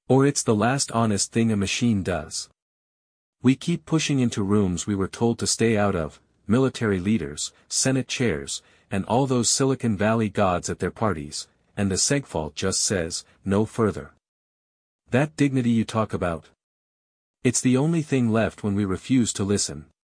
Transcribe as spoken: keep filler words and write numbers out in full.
Or it's the last honest thing a machine does. We keep pushing into rooms we were told to stay out of, military leaders, Senate chairs, and all those Silicon Valley gods at their parties, and the segfault just says, no further. That dignity you talk about. It's the only thing left when we refuse to listen.